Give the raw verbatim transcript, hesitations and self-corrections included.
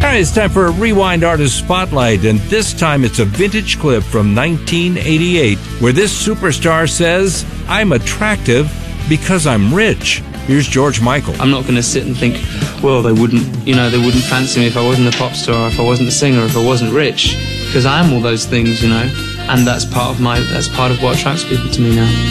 right, it's time for a Rewind Artist Spotlight, and this time it's a vintage clip from nineteen eighty-eight where this superstar says, "I'm attractive because I'm rich." Here's George Michael. I'm not going to sit and think, well, they wouldn't, you know, they wouldn't fancy me if I wasn't a pop star, or if I wasn't a singer, or if I wasn't rich, because I am all those things, you know, and that's part of my, that's part of what attracts people to me now.